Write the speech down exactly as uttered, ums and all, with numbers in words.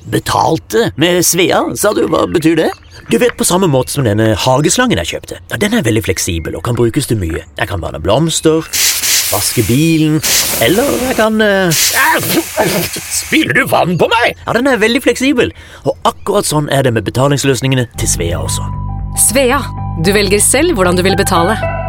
Betalte med Svea, sa du? Hva betyr det? Du vet, på samme måte som denne hageslangen jeg kjøpte. Ja, den er veldig fleksibel og kan brukes til mye. Jeg kan vanne blomster, vaske bilen, eller jeg kan... Uh... Spiller du vann på meg? Ja, den er veldig fleksibel. Og akkurat sånn er det med betalingsløsningene til Svea også. Svea, du velger selv hvordan du vil betale.